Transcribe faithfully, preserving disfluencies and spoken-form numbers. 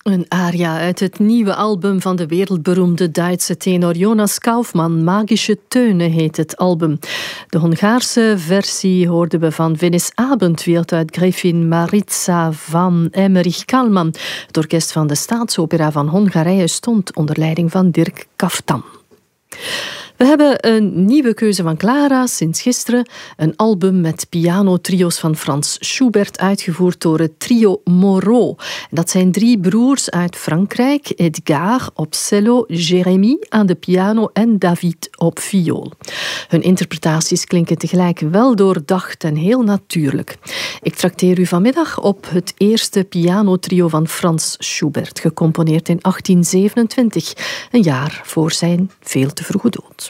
Een aria uit het nieuwe album van de wereldberoemde Duitse tenor Jonas Kaufmann. Magische Töne heet het album. De Hongaarse versie hoorden we van Venice Abendwild uit Gräfin Maritza van Emmerich-Kallmann. Het orkest van de Staatsopera van Hongarije stond onder leiding van Dirk Kaftan. We hebben een nieuwe keuze van Clara sinds gisteren. Een album met pianotrio's van Franz Schubert, uitgevoerd door het trio Moreau. Dat zijn drie broers uit Frankrijk. Edgar op cello, Jérémy aan de piano en David op viool. Hun interpretaties klinken tegelijk wel doordacht en heel natuurlijk. Ik trakteer u vanmiddag op het eerste pianotrio van Franz Schubert, gecomponeerd in achttien zevenentwintig, een jaar voor zijn veel te vroege dood.